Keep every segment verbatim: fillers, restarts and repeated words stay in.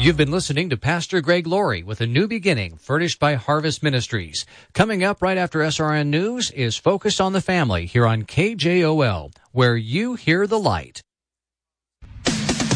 You've been listening to Pastor Greg Laurie with A New Beginning, furnished by Harvest Ministries. Coming up right after S R N News is Focus on the Family here on K J O L, where you hear the light. With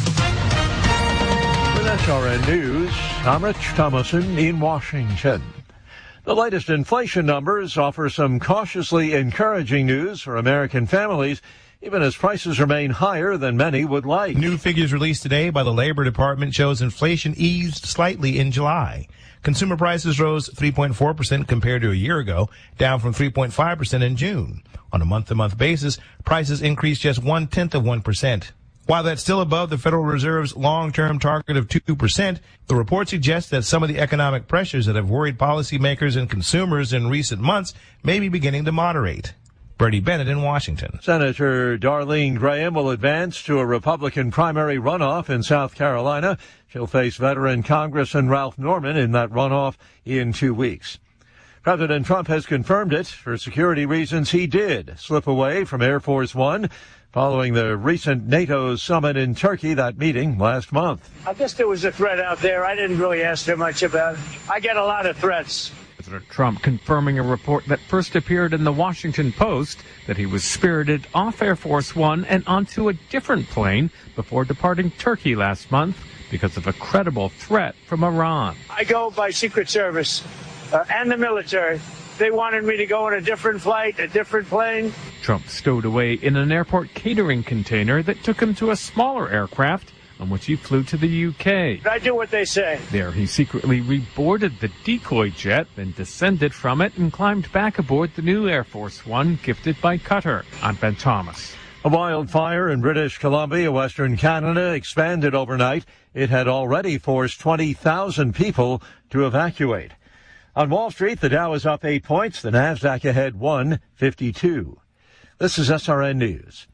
S R N News, I'm Rich Thomason in Washington. The latest inflation numbers offer some cautiously encouraging news for American families, even as prices remain higher than many would like. New figures released today by the Labor Department shows inflation eased slightly in July. Consumer prices rose three point four percent compared to a year ago, down from three point five percent in June. On a month-to-month basis, prices increased just one-tenth of one percent. While that's still above the Federal Reserve's long-term target of two percent, the report suggests that some of the economic pressures that have worried policymakers and consumers in recent months may be beginning to moderate. Bernie Bennett in Washington. Senator Darlene Graham will advance to a Republican primary runoff in South Carolina. She'll face veteran Congressman Ralph Norman in that runoff in two weeks. President Trump has confirmed it. For security reasons, he did slip away from Air Force One following the recent NATO summit in Turkey, that meeting last month. I guess there was a threat out there. I didn't really ask too much about it. I get a lot of threats. President Trump confirming a report that first appeared in the Washington Post that he was spirited off Air Force One and onto a different plane before departing Turkey last month because of a credible threat from Iran. I go by Secret Service uh, and the military. They wanted me to go on a different flight, a different plane. Trump stowed away in an airport catering container that took him to a smaller aircraft on which he flew to the U K. I do what they say. There he secretly reboarded the decoy jet, then descended from it and climbed back aboard the new Air Force One gifted by Qatar. I'm Ben Thomas. A wildfire in British Columbia, Western Canada, expanded overnight. It had already forced twenty thousand people to evacuate. On Wall Street, the Dow is up eight points. The Nasdaq ahead one fifty-two. This is S R N News.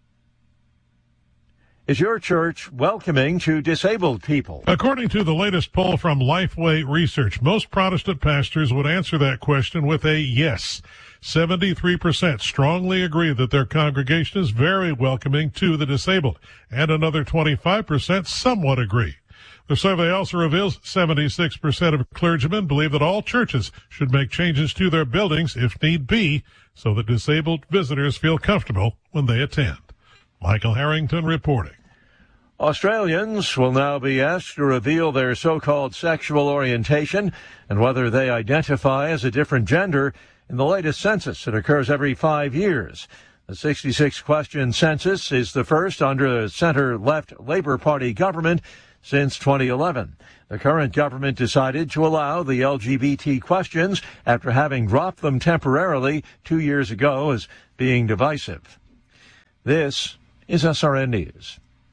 Is your church welcoming to disabled people? According to the latest poll from Lifeway Research, most Protestant pastors would answer that question with a yes. seventy-three percent strongly agree that their congregation is very welcoming to the disabled, and another twenty-five percent somewhat agree. The survey also reveals seventy-six percent of clergymen believe that all churches should make changes to their buildings if need be, so that disabled visitors feel comfortable when they attend. Michael Harrington reporting. Australians will now be asked to reveal their so-called sexual orientation and whether they identify as a different gender in the latest census. It occurs every five years. The sixty-six question census is the first under a center-left Labour Party government since twenty eleven. The current government decided to allow the L G B T questions after having dropped them temporarily two years ago as being divisive. This is S R N News.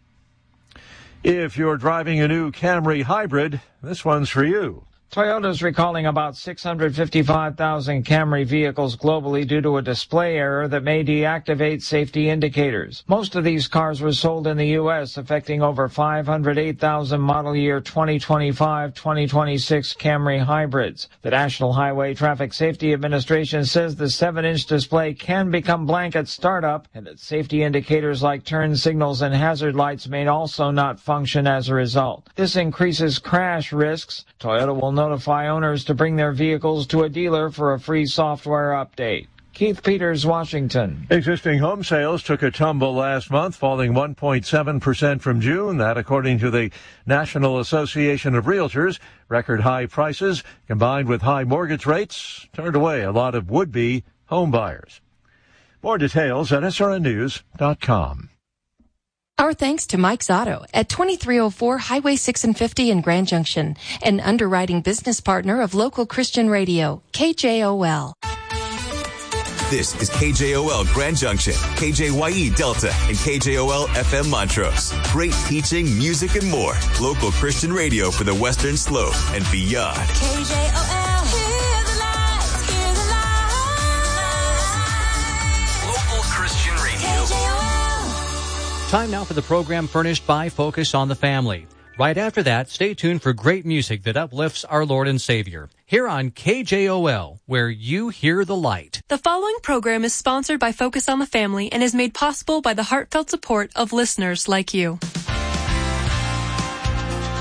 If you're driving a new Camry hybrid, this one's for you. Toyota's recalling about six hundred fifty-five thousand Camry vehicles globally due to a display error that may deactivate safety indicators. Most of these cars were sold in the U S, affecting over five hundred eight thousand model year twenty twenty-five twenty twenty-six Camry hybrids. The National Highway Traffic Safety Administration says the seven inch display can become blank at startup, and that safety indicators like turn signals and hazard lights may also not function as a result. This increases crash risks. Toyota will notify owners to bring their vehicles to a dealer for a free software update. Keith Peters, Washington. Existing home sales took a tumble last month, falling one point seven percent from June. That, according to the National Association of Realtors. Record high prices combined with high mortgage rates turned away a lot of would-be home buyers. More details at S R N news dot com. Our thanks to Mike's Auto at twenty-three oh four Highway six and fifty in Grand Junction, an underwriting business partner of local Christian radio, K J O L. This is K J O L Grand Junction, K J Y E Delta, and K J O L F M Montrose. Great teaching, music, and more. Local Christian radio for the Western Slope and beyond. K J O L, hear the light, hear the light. Local Christian radio. K J O L. Time now for the program furnished by Focus on the Family. Right after that, stay tuned for great music that uplifts our Lord and Savior. Here on K J O L, where you hear the light. The following program is sponsored by Focus on the Family and is made possible by the heartfelt support of listeners like you.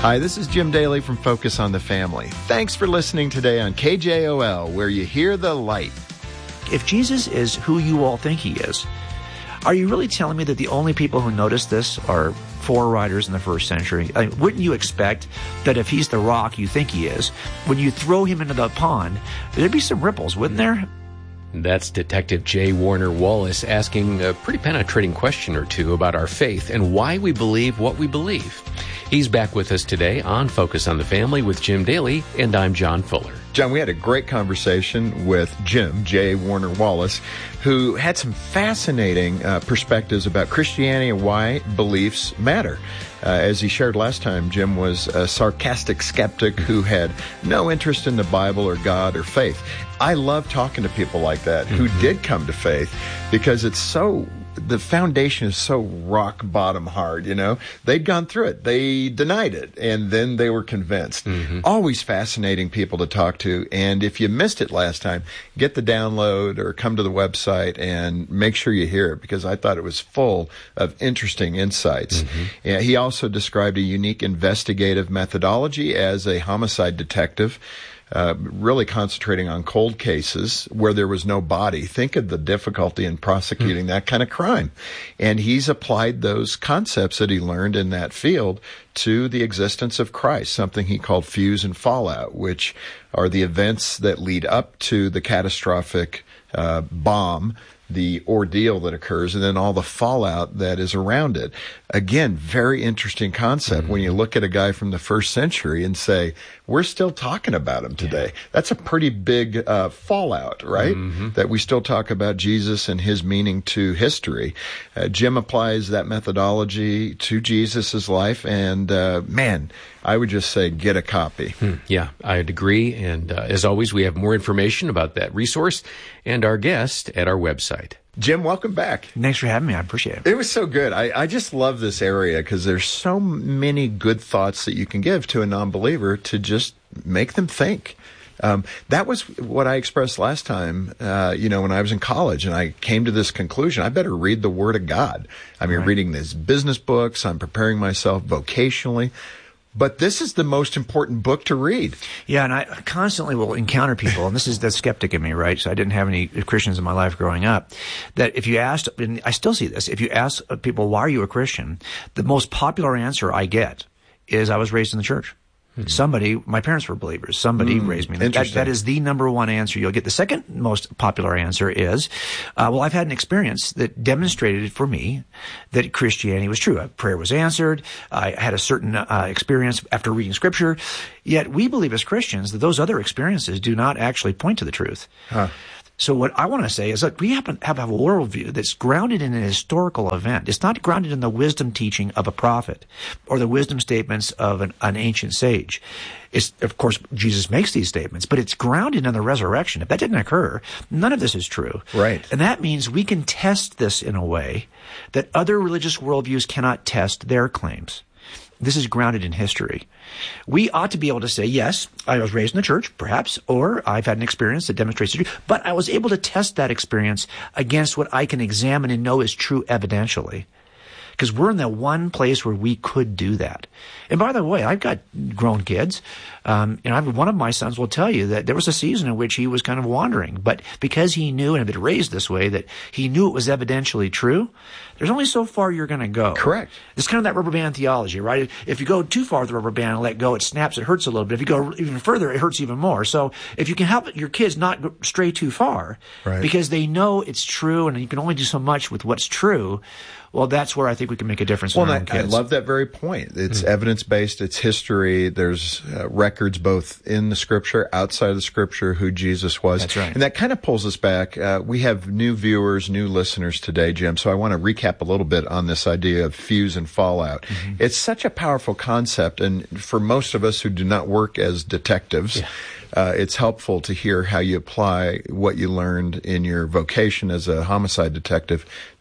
Hi, this is Jim Daly from Focus on the Family. Thanks for listening today on K J O L, where you hear the light. If Jesus is who you all think he is, are you really telling me that the only people who notice this are four writers in the first century? I mean, wouldn't you expect that if he's the rock you think he is, when you throw him into the pond, there'd be some ripples, wouldn't there? That's Detective J. Warner Wallace asking a pretty penetrating question or two about our faith and why we believe what we believe. He's back with us today on Focus on the Family with Jim Daly, and I'm John Fuller. John, we had a great conversation with Jim, J. Warner Wallace, who had some fascinating uh, perspectives about Christianity and why beliefs matter. Uh, as he shared last time, Jim was a sarcastic skeptic who had no interest in the Bible or God or faith. I love talking to people like that who mm-hmm. did come to faith because it's so... the foundation is so rock bottom hard, you know. They'd gone through it. They denied it, and then they were convinced. Mm-hmm. Always fascinating people to talk to, and if you missed it last time, get the download or come to the website and make sure you hear it, because I thought it was full of interesting insights. Mm-hmm. Yeah, he also described a unique investigative methodology as a homicide detective. Uh, really concentrating on cold cases where there was no body. Think of the difficulty in prosecuting mm. that kind of crime. And he's applied those concepts that he learned in that field to the existence of Christ, something he called fuse and fallout, which are the events that lead up to the catastrophic uh, bomb, the ordeal that occurs, and then all the fallout that is around it. Again, very interesting concept mm-hmm. when you look at a guy from the first century and say, we're still talking about him today. Yeah. That's a pretty big uh, fallout, right? Mm-hmm. That we still talk about Jesus and his meaning to history. Uh, Jim applies that methodology to Jesus' life, and uh, man, I would just say get a copy. Hmm. Yeah, I'd agree. And uh, as always, we have more information about that resource and our guest at our website. Jim, welcome back. Thanks for having me. I appreciate it. It was so good. I, I just love this area because there's so many good thoughts that you can give to a non-believer to just make them think. Um, that was what I expressed last time, uh, you know, when I was in college, and I came to this conclusion. I better read the Word of God. I mean, right. reading these business books. I'm preparing myself vocationally. But this is the most important book to read. Yeah, and I constantly will encounter people, and this is the skeptic in me, right? So I didn't have any Christians in my life growing up. That if you asked, and I still see this, if you ask people, why are you a Christian? The most popular answer I get is, I was raised in the church. Mm-hmm. Somebody, my parents were believers. Somebody mm, raised me. That, that is the number one answer you'll get. The second most popular answer is, uh, well, I've had an experience that demonstrated for me that Christianity was true. Prayer was answered. I had a certain uh, experience after reading Scripture. Yet we believe as Christians that those other experiences do not actually point to the truth. Huh. So what I want to say is that we have, have a worldview that's grounded in an historical event. It's not grounded in the wisdom teaching of a prophet or the wisdom statements of an, an ancient sage. It's, of course, Jesus makes these statements, but it's grounded in the resurrection. If that didn't occur, none of this is true. Right. And that means we can test this in a way that other religious worldviews cannot test their claims. This is grounded in history. We ought to be able to say, yes, I was raised in the church, perhaps, or I've had an experience that demonstrates the truth, but I was able to test that experience against what I can examine and know is true evidentially. Because we're in the one place where we could do that. And by the way, I've got grown kids. Um, and I've, one of my sons will tell you that there was a season in which he was kind of wandering. But because he knew and had been raised this way, that he knew it was evidentially true, there's only so far you're going to go. Correct. It's kind of that rubber band theology, right? If you go too far with the rubber band and let go, it snaps, it hurts a little bit. If you go even further, it hurts even more. So if you can help your kids not stray too far, right, because they know it's true and you can only do so much with what's true, well, that's where I think we can make a difference. Well, in our I, own kids. I love that very point. It's mm-hmm. evidence-based. It's history. There's uh, records both in the Scripture, outside of the Scripture, who Jesus was. That's right. And that kind of pulls us back. Uh, we have new viewers, new listeners today, Jim, so I want to recap a little bit on this idea of fuse and fallout. Mm-hmm. It's such a powerful concept, and for most of us who do not work as detectives, yeah. Uh, it's helpful to hear how you apply what you learned in your vocation as a homicide detective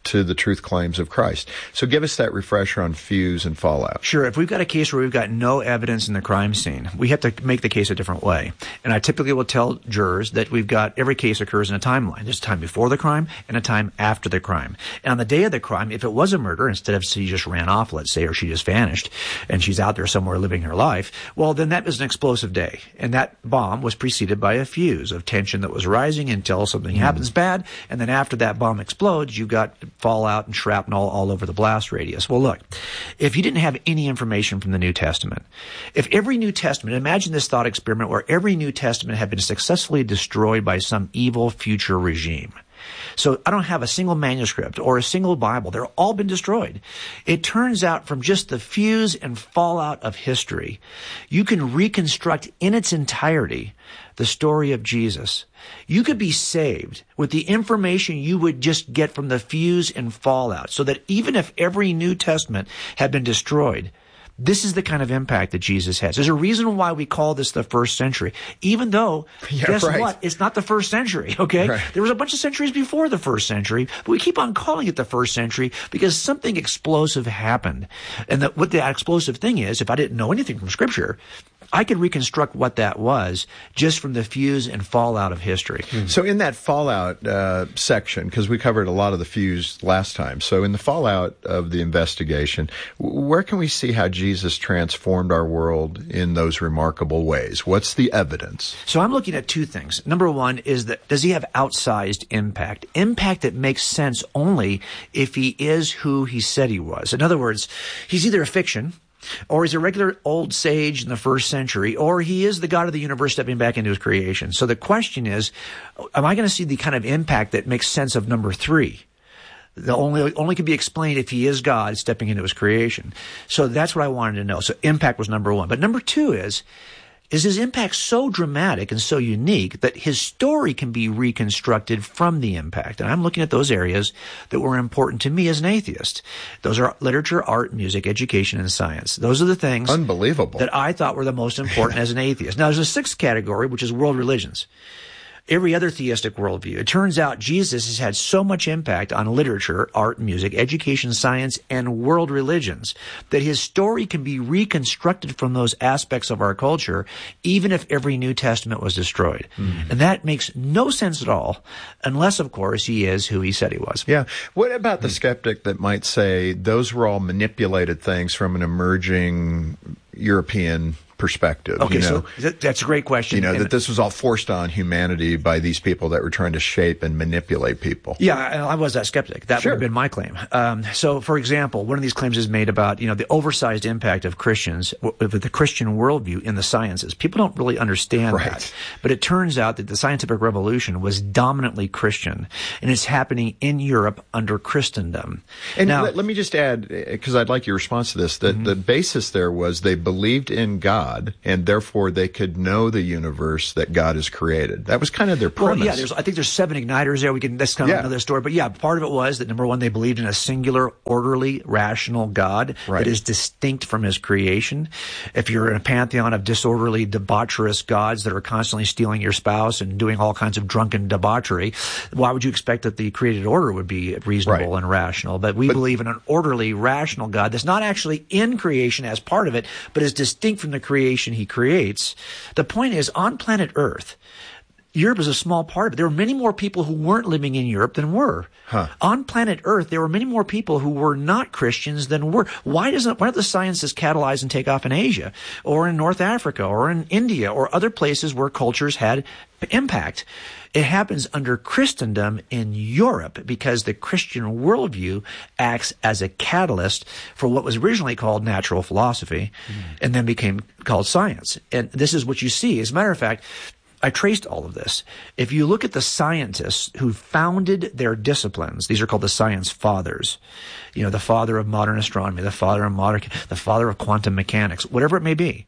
to the truth claims of Christ. So give us that refresher on fuse and fallout. Sure. If we've got a case where we've got no evidence in the crime scene, we have to make the case a different way. And I typically will tell jurors that we've got every case occurs in a timeline. There's a time before the crime and a time after the crime. And on the day of the crime, if it was a murder, instead of she just ran off, let's say, or she just vanished, and she's out there somewhere living her life, well, then that was an explosive day. And that bomb was preceded by a fuse of tension that was rising until something mm. happens bad. And then after that bomb explodes, you got fallout and shrapnel all over the blast radius. Well, look, if you didn't have any information from the New Testament, if every New Testament, imagine this thought experiment where every New Testament had been successfully destroyed by some evil future regime. So I don't have a single manuscript or a single Bible. They're all been destroyed. It turns out from just the fuse and fallout of history, you can reconstruct in its entirety the story of Jesus. You could be saved with the information you would just get from the fuse and fallout, so that even if every New Testament had been destroyed, this is the kind of impact that Jesus has. There's a reason why we call this the first century, even though, yeah, guess right. what? It's not the first century, okay? Right. There was a bunch of centuries before the first century, but we keep on calling it the first century because something explosive happened. And the, what that explosive thing is, if I didn't know anything from Scripture, I could reconstruct what that was just from the fuse and fallout of history. Mm-hmm. So in that fallout uh, section, because we covered a lot of the fuse last time, so in the fallout of the investigation, where can we see how Jesus transformed our world in those remarkable ways? What's the evidence? So I'm looking at two things. Number one is that does he have outsized impact? Impact that makes sense only if he is who he said he was. In other words, he's either a fiction, or he's a regular old sage in the first century, or he is the God of the universe stepping back into his creation. So the question is, am I going to see the kind of impact that makes sense of number three? The only, only can be explained if he is God stepping into his creation. So that's what I wanted to know. So impact was number one. But number two is, is his impact so dramatic and so unique that his story can be reconstructed from the impact. And I'm looking at those areas that were important to me as an atheist. Those are literature, art, music, education, and science. Those are the things Unbelievable. that I thought were the most important as an atheist. Now, there's a sixth category, which is world religions. Every other theistic worldview. It turns out Jesus has had so much impact on literature, art, music, education, science, and world religions that his story can be reconstructed from those aspects of our culture, even if every New Testament was destroyed. Mm. And that makes no sense at all, unless, of course, he is who he said he was. Yeah. What about the skeptic that might say those were all manipulated things from an emerging European perspective? Okay, you know, so th- that's a great question. You know, and that this was all forced on humanity by these people that were trying to shape and manipulate people. Yeah, I, I was that skeptic. That sure. would have been my claim. Um, so, for example, one of these claims is made about, you know, the oversized impact of Christians, of the Christian worldview in the sciences. People don't really understand right. that. But it turns out that the scientific revolution was dominantly Christian, and it's happening in Europe under Christendom. And now, let, let me just add, because I'd like your response to this, that mm-hmm. the basis there was they believed in God, and therefore they could know the universe that God has created. That was kind of their premise. Well, yeah, there's, I think there's seven igniters there. We can, that's kind of yeah. another story. But yeah, part of it was that, number one, they believed in a singular, orderly, rational God right. that is distinct from his creation. If you're in a pantheon of disorderly, debaucherous gods that are constantly stealing your spouse and doing all kinds of drunken debauchery, why would you expect that the created order would be reasonable right. and rational? But we but, believe in an orderly, rational God that's not actually in creation as part of it, but is distinct from the creation creation he creates. The point is, on planet Earth, Europe is a small part of it. There were many more people who weren't living in Europe than were. Huh. On planet Earth, there were many more people who were not Christians than were. Why doesn't, why don't the sciences catalyze and take off in Asia or in North Africa or in India or other places where cultures had impact? It happens under Christendom in Europe because the Christian worldview acts as a catalyst for what was originally called natural philosophy mm. and then became called science. And this is what you see. As a matter of fact, I traced all of this. If you look at the scientists who founded their disciplines, these are called the science fathers. You know, the father of modern astronomy, the father of modern, the father of quantum mechanics, whatever it may be.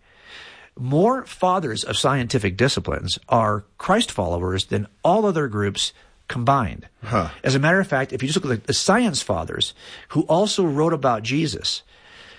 More fathers of scientific disciplines are Christ followers than all other groups combined. Huh. As a matter of fact, if you just look at the science fathers who also wrote about Jesus,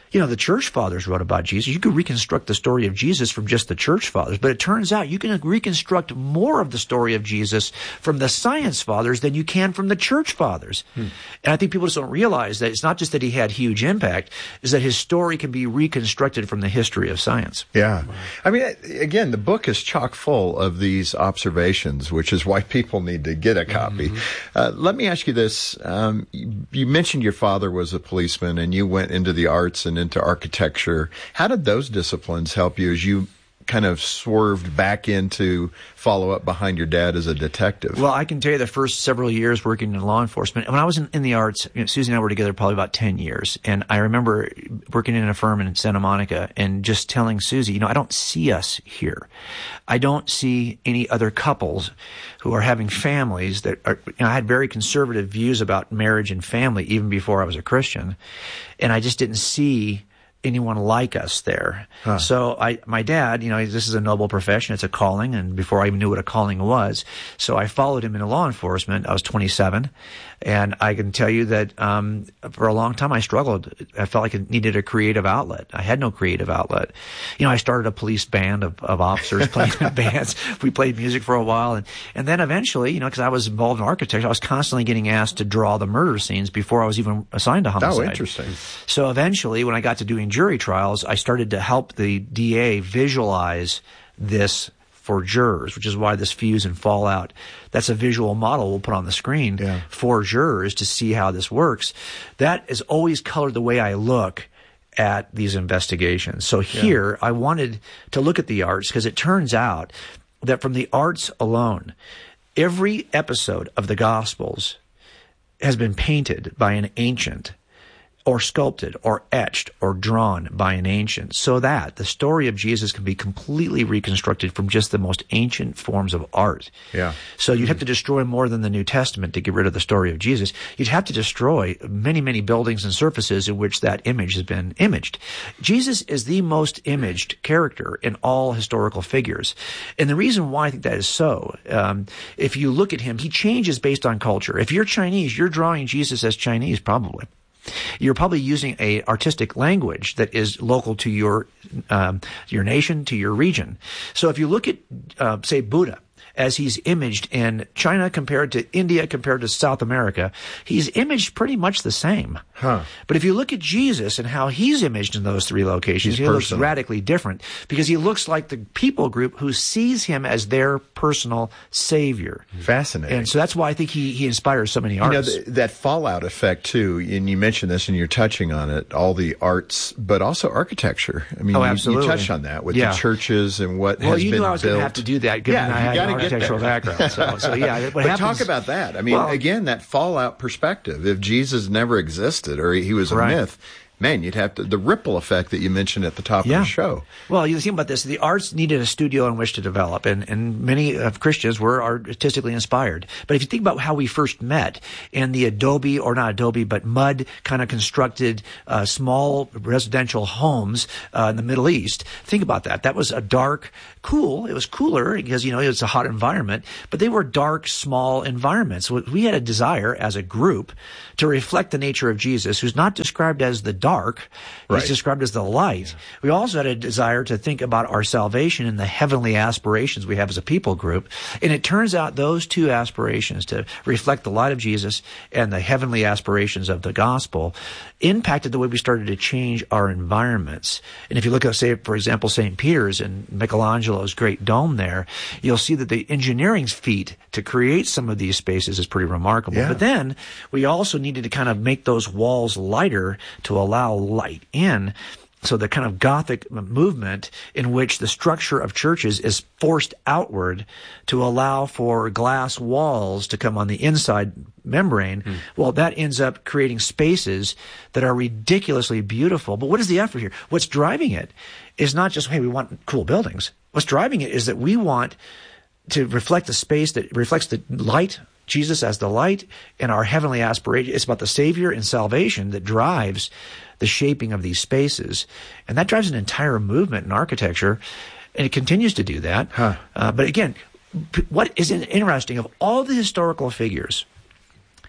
You know, the church fathers wrote about Jesus. You could reconstruct the story of Jesus from just the church fathers, but it turns out you can reconstruct more of the story of Jesus from the science fathers than you can from the church fathers. Hmm. And I think people just don't realize that it's not just that he had huge impact, is that his story can be reconstructed from the history of science. Yeah. I mean, again, the book is chock full of these observations, which is why people need to get a copy. Mm-hmm. Uh, let me ask you this. Um, you, you mentioned your father was a policeman and you went into the arts and into architecture. How did those disciplines help you as you kind of swerved back into follow up behind your dad as a detective? Well, I can tell you the first several years working in law enforcement, when I was in, in the arts, you know, Susie and I were together probably about ten years. And I remember working in a firm in Santa Monica and just telling Susie, you know, I don't see us here. I don't see any other couples who are having families that are, you know, I had very conservative views about marriage and family even before I was a Christian. And I just didn't see anyone like us there. Huh. So I, my dad, you know, this is a noble profession. It's a calling. And before I even knew what a calling was, so I followed him into law enforcement. I was twenty-seven. And I can tell you that, um, for a long time I struggled. I felt like I needed a creative outlet. I had no creative outlet. You know, I started a police band of, of officers playing in bands. We played music for a while. And, and then eventually, you know, cause I was involved in architecture, I was constantly getting asked to draw the murder scenes before I was even assigned to homicide. Oh, interesting. So eventually when I got to doing jury trials, I started to help the D A visualize this for jurors, which is why this fuse and fallout, that's a visual model we'll put on the screen yeah. for jurors to see how this works. That has always colored the way I look at these investigations. So here, yeah. I wanted to look at the arts because it turns out that from the arts alone, every episode of the Gospels has been painted by an ancient or sculpted or etched or drawn by an ancient, so that the story of Jesus can be completely reconstructed from just the most ancient forms of art. Yeah. So you'd have to destroy more than the New Testament to get rid of the story of Jesus. You'd have to destroy many, many buildings and surfaces in which that image has been imaged. Jesus is the most imaged character in all historical figures. And the reason why I think that is so, um, if you look at him, he changes based on culture. If you're Chinese, you're drawing Jesus as Chinese, probably. You're probably using a artistic language that is local to your um, your nation, to your region. So if you look at, uh, say, Buddha, as he's imaged in China compared to India compared to South America, he's imaged pretty much the same. Huh. But if you look at Jesus and how he's imaged in those three locations, he's he personal. looks radically different because he looks like the people group who sees him as their personal savior. Fascinating. And so that's why I think he, he inspires so many artists. You know, th- that fallout effect, too, and you mentioned this and you're touching on it, all the arts, but also architecture. I mean, oh, you, absolutely. you touched on that with yeah. the churches and what well, has you been knew I was built. going to have to do that, given yeah, I had an architectural background. So, so yeah, what but happens, talk about that. I mean, well, again, that fallout perspective. If Jesus never existed or he, he was a right. myth, man, you'd have to, the ripple effect that you mentioned at the top yeah. of the show. Well, you think about this. The arts needed a studio in which to develop, and, and many of Christians were artistically inspired. But if you think about how we first met in the adobe, or not adobe, but mud kind of constructed uh, small residential homes uh, in the Middle East, think about that. That was a dark, cool. It was cooler because, you know, it was a hot environment, but they were dark, small environments. We had a desire as a group to reflect the nature of Jesus, who's not described as the dark. He's right. described as the light. Yeah. We also had a desire to think about our salvation and the heavenly aspirations we have as a people group. And it turns out those two aspirations, to reflect the light of Jesus and the heavenly aspirations of the gospel, impacted the way we started to change our environments. And if you look at, say, for example, Saint Peter's and Michelangelo's great dome there, you'll see that the engineering feat to create some of these spaces is pretty remarkable. Yeah. But then we also needed to kind of make those walls lighter to allow light in. So the kind of Gothic movement in which the structure of churches is forced outward to allow for glass walls to come on the inside membrane, mm. well, that ends up creating spaces that are ridiculously beautiful. But what is the effort here? What's driving it is not just, hey, we want cool buildings. What's driving it is that we want to reflect a space that reflects the light, Jesus as the light, and our heavenly aspiration. It's about the Savior and salvation that drives the shaping of these spaces. And that drives an entire movement in architecture, and it continues to do that. Huh. Uh, but again, what is interesting, of all the historical figures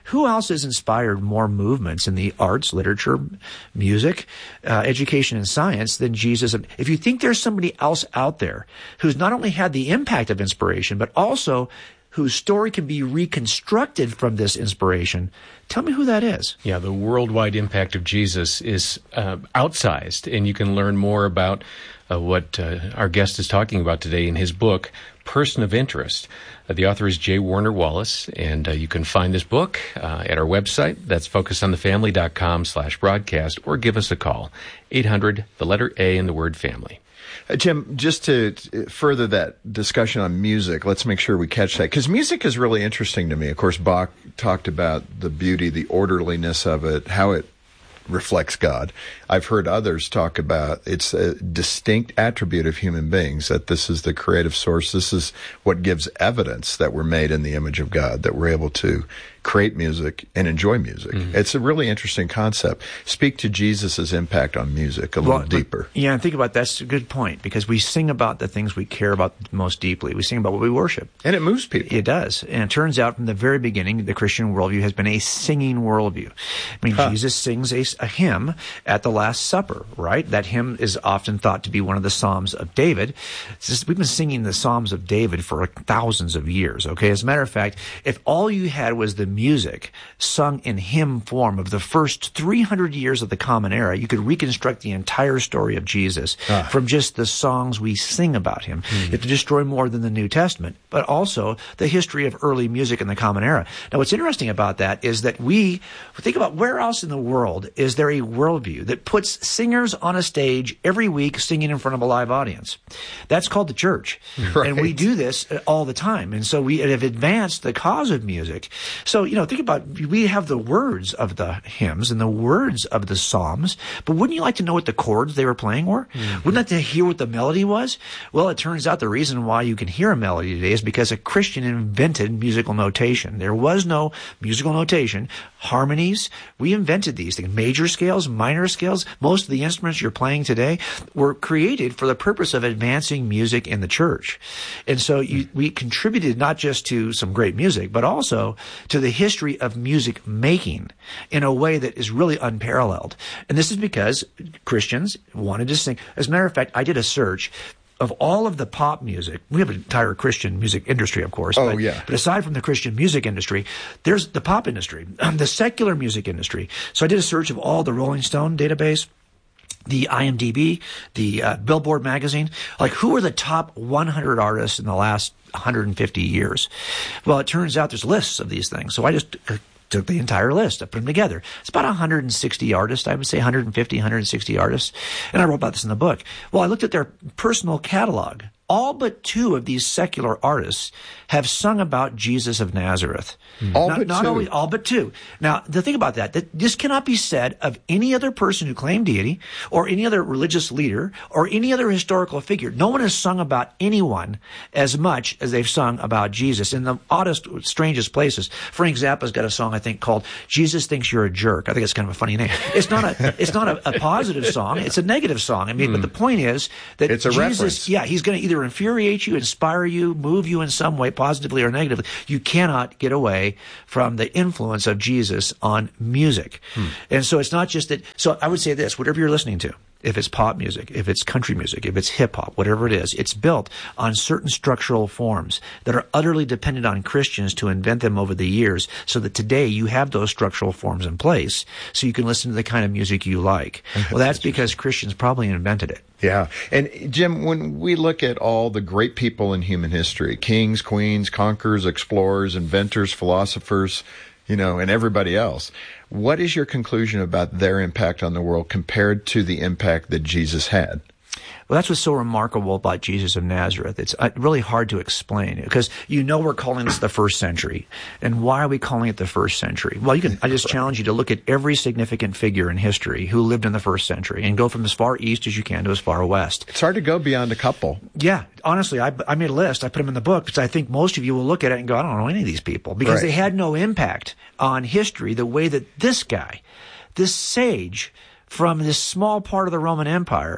who else has inspired more movements in the arts, literature, music, uh, education, and science than Jesus? If you think there's somebody else out there who's not only had the impact of inspiration, but also whose story can be reconstructed from this inspiration, tell me who that is. Yeah, the worldwide impact of Jesus is uh, outsized, and you can learn more about uh, what uh, our guest is talking about today in his book, Person of Interest. Uh, the author is J. Warner Wallace, and uh, you can find this book uh, at our website. That's focusonthefamily.com slash broadcast, or give us a call, eight hundred, the letter A, and the word family. Uh, Jim, just to further that discussion on music, let's make sure we catch that, because music is really interesting to me. Of course, Bach talked about the beauty, the orderliness of it, how it reflects God. I've heard others talk about it's a distinct attribute of human beings, that this is the creative source. This is what gives evidence that we're made in the image of God, that we're able to create music and enjoy music. Mm-hmm. It's a really interesting concept. Speak to Jesus' impact on music a little well, deeper. Yeah, and think about that's a good point, because we sing about the things we care about most deeply. We sing about what we worship. And it moves people. It does. And it turns out from the very beginning, the Christian worldview has been a singing worldview. I mean, huh. Jesus sings a, a hymn at the Last Supper, right? That hymn is often thought to be one of the Psalms of David. It's just, we've been singing the Psalms of David for thousands of years, okay? As a matter of fact, if all you had was the music sung in hymn form of the first three hundred years of the Common Era, you could reconstruct the entire story of Jesus ah. from just the songs we sing about him. Mm. You have to destroy more than the New Testament, but also the history of early music in the Common Era. Now, what's interesting about that is that we think about where else in the world is there a worldview that puts singers on a stage every week singing in front of a live audience. That's called the church. Right. And we do this all the time. And so we have advanced the cause of music. So, you know, think about, we have the words of the hymns and the words of the psalms, but wouldn't you like to know what the chords they were playing were? Mm-hmm. Wouldn't you like to hear what the melody was? Well, it turns out the reason why you can hear a melody today is because a Christian invented musical notation. There was no musical notation. Harmonies, we invented these things. Major scales, minor scales, most of the instruments you're playing today were created for the purpose of advancing music in the church. And so you, we contributed not just to some great music, but also to the history of music making in a way that is really unparalleled. And this is because Christians wanted to sing. As a matter of fact, I did a search of all of the pop music. We have an entire Christian music industry, of course. Oh, but, yeah. But aside from the Christian music industry, there's the pop industry, the secular music industry. So I did a search of all the Rolling Stone database, the I M D B, the uh, Billboard magazine. Like, who are the top one hundred artists in the last one hundred fifty years? Well, it turns out there's lists of these things. So I just uh, took the entire list. I put them together. It's about one hundred sixty artists. I would say one hundred fifty, one hundred sixty artists. And I wrote about this in the book. Well, I looked at their personal catalog. All but two of these secular artists have sung about Jesus of Nazareth. Mm. All not, but not two. Only, all but two. Now, the thing about that, that this cannot be said of any other person who claimed deity, or any other religious leader, or any other historical figure. No one has sung about anyone as much as they've sung about Jesus in the oddest, strangest places. Frank Zappa's got a song, I think, called "Jesus Thinks You're a Jerk." I think it's kind of a funny name. It's not a, it's not a, a positive song. It's a negative song. I mean, mm. but the point is that it's a Jesus, reference. yeah, he's going to either infuriate you, inspire you, move you in some way, positively or negatively. You cannot get away from the influence of Jesus on music. Hmm. And so it's not just that. So I would say this, whatever you're listening to, if it's pop music, if it's country music, if it's hip hop, whatever it is, it's built on certain structural forms that are utterly dependent on Christians to invent them over the years, so that today you have those structural forms in place so you can listen to the kind of music you like. Well, that's because Christians probably invented it. Yeah. And Jim, when we look at all the great people in human history, kings, queens, conquerors, explorers, inventors, philosophers, you know, and everybody else, what is your conclusion about their impact on the world compared to the impact that Jesus had? Well, that's what's so remarkable about Jesus of Nazareth. It's really hard to explain, because you know we're calling this the first century. And why are we calling it the first century? Well, you can. I just challenge you to look at every significant figure in history who lived in the first century and go from as far east as you can to as far west. It's hard to go beyond a couple. Yeah. Honestly, I, I made a list. I put them in the book because I think most of you will look at it and go, I don't know any of these people, because right. they had no impact on history the way that this guy, this sage from this small part of the Roman Empire,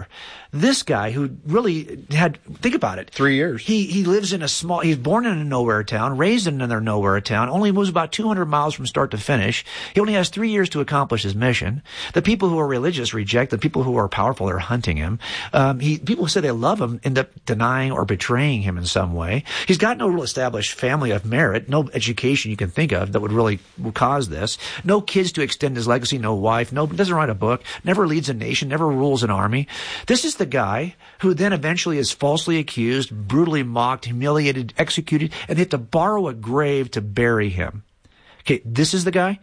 This guy who really had, think about it. Three years. He he lives in a small, he's born in a nowhere town, raised in another nowhere town, only moves about two hundred miles from start to finish. He only has three years to accomplish his mission. The people who are religious reject, the people who are powerful are hunting him. Um, he, people who say they love him end up denying or betraying him in some way. He's got no real established family of merit, no education you can think of that would really cause this. No kids to extend his legacy, no wife, no, doesn't write a book, never leads a nation, never rules an army. This is the guy who then eventually is falsely accused, brutally mocked, humiliated, executed, and they have to borrow a grave to bury him. Okay, this is the guy.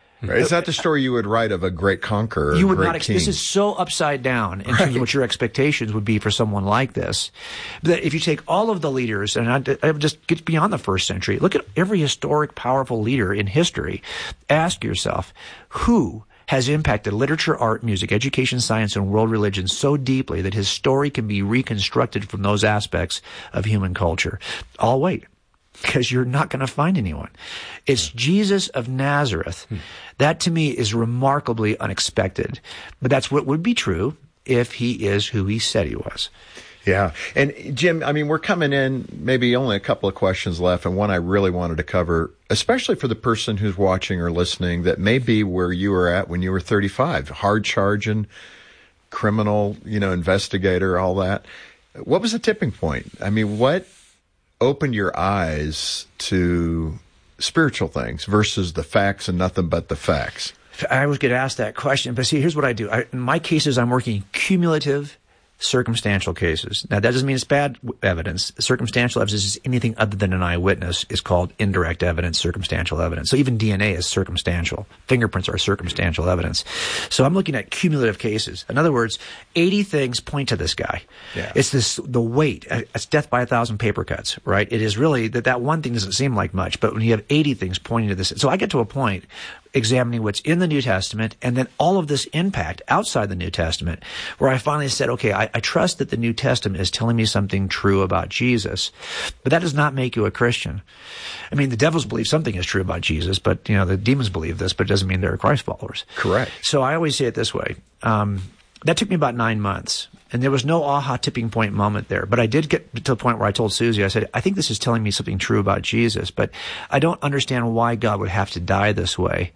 Is that the story you would write of a great conqueror? You would great not. Ex- king? This is so upside down in Right. terms of what your expectations would be for someone like this. That if you take all of the leaders, and I, I would just get beyond the first century, look at every historic, powerful leader in history. Ask yourself, who has impacted literature, art, music, education, science, and world religion so deeply that his story can be reconstructed from those aspects of human culture? I'll wait, because you're not going to find anyone. It's Jesus of Nazareth. Hmm. That to me is remarkably unexpected. But that's what would be true if he is who he said he was. Yeah. And Jim, I mean, we're coming in, maybe only a couple of questions left, and one I really wanted to cover, especially for the person who's watching or listening that may be where you were at when you were thirty-five, hard charging, criminal, you know, investigator, all that. What was the tipping point? I mean, what opened your eyes to spiritual things versus the facts and nothing but the facts? I always get asked that question, but see, here's what I do. I, in my cases, I'm working cumulative, circumstantial cases. Now, that doesn't mean it's bad evidence. Circumstantial evidence is anything other than an eyewitness is called indirect evidence, circumstantial evidence. So even D N A is circumstantial. Fingerprints are circumstantial evidence. So I'm looking at cumulative cases. In other words, eighty things point to this guy. Yeah. It's this, the weight. It's death by a thousand paper cuts, right? It is really that that one thing doesn't seem like much, but when you have eighty things pointing to this. So I get to a point examining what's in the New Testament and then all of this impact outside the New Testament where I finally said, okay, I, I trust that the New Testament is telling me something true about Jesus, but that does not make you a Christian. I mean, the devils believe something is true about Jesus, but, you know, the demons believe this, but it doesn't mean they're Christ followers. Correct. So I always say it this way. Um, that took me about nine months. And there was no aha tipping point moment there. But I did get to the point where I told Susie, I said, I think this is telling me something true about Jesus, but I don't understand why God would have to die this way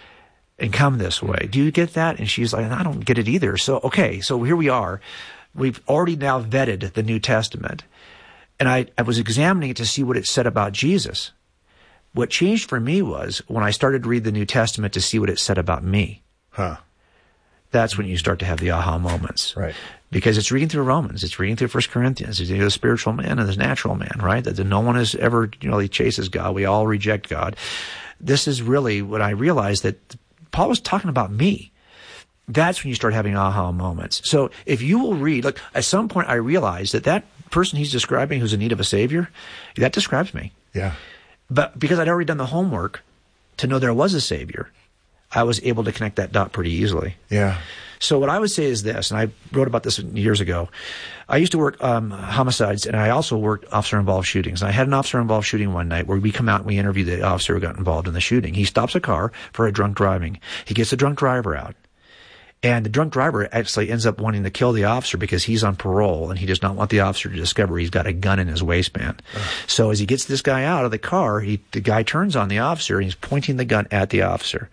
and come this way. Do you get that? And she's like, I don't get it either. So, okay, so here we are. We've already now vetted the New Testament. And I, I was examining it to see what it said about Jesus. What changed for me was when I started to read the New Testament to see what it said about me. Huh. That's when you start to have the aha moments. Right. Because it's reading through Romans, it's reading through First Corinthians, it's reading the spiritual man and the natural man, right? That no one has ever, you know, he chases God. We all reject God. This is really what I realized, that Paul was talking about me. That's when you start having aha moments. So if you will read, look, at some point I realized that that person he's describing who's in need of a savior, that describes me. Yeah. But because I'd already done the homework to know there was a savior, I was able to connect that dot pretty easily. Yeah. So what I would say is this, and I wrote about this years ago. I used to work um, homicides, and I also worked officer-involved shootings. And I had an officer-involved shooting one night where we come out and we interview the officer who got involved in the shooting. He stops a car for a drunk driving. He gets the drunk driver out. And the drunk driver actually ends up wanting to kill the officer because he's on parole and he does not want the officer to discover he's got a gun in his waistband. Uh. So as he gets this guy out of the car, he, the guy turns on the officer and he's pointing the gun at the officer.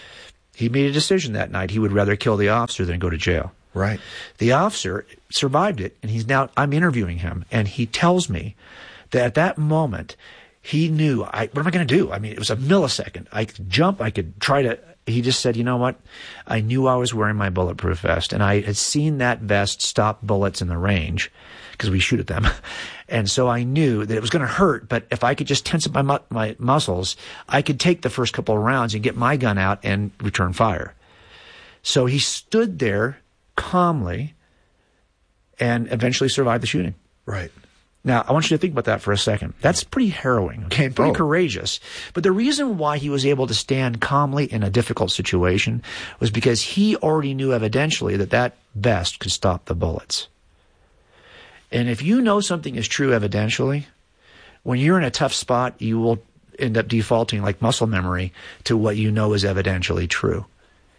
He made a decision that night. He would rather kill the officer than go to jail. Right. The officer survived it, and he's now, I'm interviewing him, and he tells me that at that moment, he knew, I, what am I going to do? I mean, it was a millisecond. I could jump, I could try to, he just said, you know what? I knew I was wearing my bulletproof vest, and I had seen that vest stop bullets in the range, because we shoot at them. And so I knew that it was going to hurt, but if I could just tense up my mu- my muscles, I could take the first couple of rounds and get my gun out and return fire. So he stood there calmly and eventually survived the shooting. Right. Now, I want you to think about that for a second. That's pretty harrowing, okay, and pretty oh. courageous. But the reason why he was able to stand calmly in a difficult situation was because he already knew evidentially that that vest could stop the bullets. And if you know something is true evidentially, when you're in a tough spot, you will end up defaulting like muscle memory to what you know is evidentially true.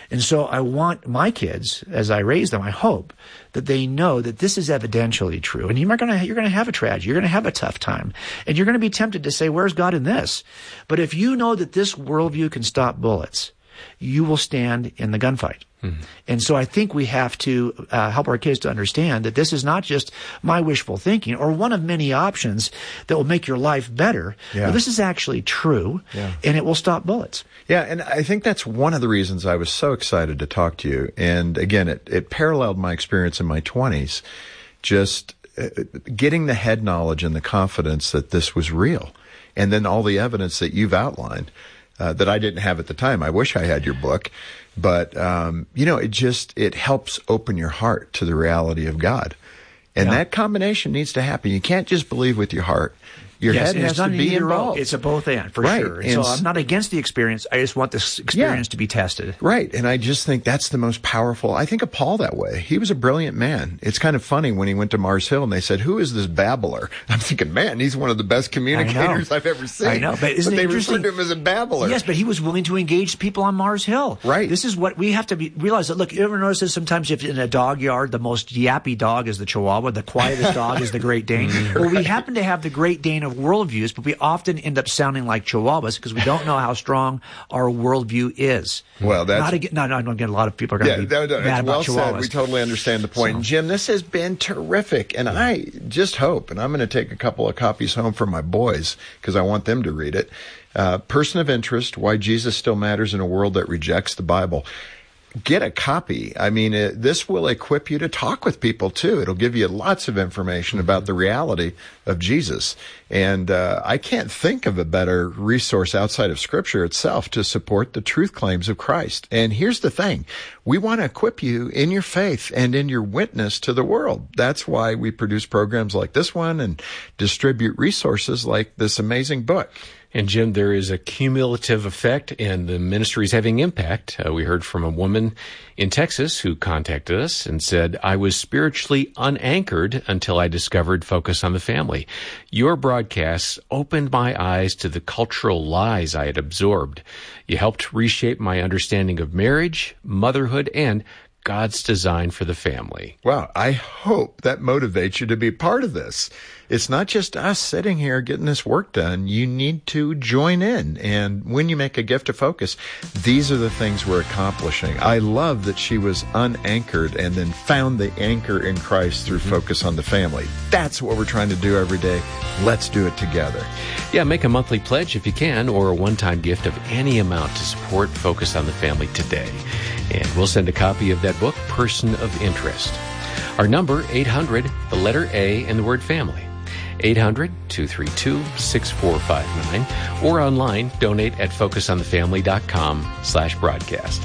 And so I want my kids, as I raise them, I hope that they know that this is evidentially true. And you're going to, you're going to have a tragedy. You're going to have a tough time. And you're going to be tempted to say, where's God in this? But if you know that this worldview can stop bullets, you will stand in the gunfight. Mm-hmm. And so I think we have to uh, help our kids to understand that this is not just my wishful thinking or one of many options that will make your life better. Yeah. But this is actually true, yeah. and it will stop bullets. Yeah, and I think that's one of the reasons I was so excited to talk to you. And again, it, it paralleled my experience in my twenties, just uh, getting the head knowledge and the confidence that this was real. And then all the evidence that you've outlined. Uh, that I didn't have at the time. I wish I had your book, but um, you know, it just it helps open your heart to the reality of God, and yeah. that combination needs to happen. You can't just believe with your heart. Your yes, head has to be involved. It's a both and, for right. sure. And and so I'm not against the experience. I just want this experience yeah. to be tested. Right. And I just think that's the most powerful. I think of Paul that way. He was a brilliant man. It's kind of funny when he went to Mars Hill and they said, who is this babbler? I'm thinking, man, he's one of the best communicators I've ever seen. I know. But isn't but they it interesting? referred to him as a babbler. Yes, but he was willing to engage people on Mars Hill. Right. This is what we have to be, realize that, look, you ever notice this sometimes if in a dog yard, the most yappy dog is the Chihuahua, the quietest dog is the Great Dane. Well, we happen to have the Great Dane of worldviews, but we often end up sounding like Chihuahuas because we don't know how strong our worldview is. Well, that's not again. No, no, again, a lot of people are going to yeah, be no, no, mad it's well about Chihuahuas. Said. We totally understand the point. So, and Jim, this has been terrific, and I just hope, and I'm going to take a couple of copies home for my boys because I want them to read it. Uh, Person of Interest: Why Jesus Still Matters in a World That Rejects the Bible. Get a copy. I mean, it, this will equip you to talk with people, too. It'll give you lots of information about the reality of Jesus. And uh, I can't think of a better resource outside of Scripture itself to support the truth claims of Christ. And here's the thing. We want to equip you in your faith and in your witness to the world. That's why we produce programs like this one and distribute resources like this amazing book. And Jim, there is a cumulative effect, and the ministry is having impact. Uh, we heard from a woman in Texas who contacted us and said, I was spiritually unanchored until I discovered Focus on the Family. Your broadcasts opened my eyes to the cultural lies I had absorbed. You helped reshape my understanding of marriage, motherhood, and God's design for the family. Wow, I hope that motivates you to be part of this. It's not just us sitting here getting this work done. You need to join in. And when you make a gift to Focus, these are the things we're accomplishing. I love that she was unanchored and then found the anchor in Christ through mm-hmm. Focus on the Family. That's what we're trying to do every day. Let's do it together. Yeah, make a monthly pledge if you can, or a one-time gift of any amount to support Focus on the Family today. And we'll send a copy of that book, Person of Interest. Our number, eight hundred, the letter A, and the word family. eight hundred, two three two, six four five nine. Or online, donate at focusonthefamily.com slash broadcast.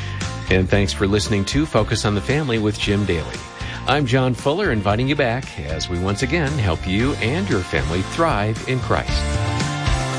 And thanks for listening to Focus on the Family with Jim Daly. I'm John Fuller, inviting you back as we once again help you and your family thrive in Christ.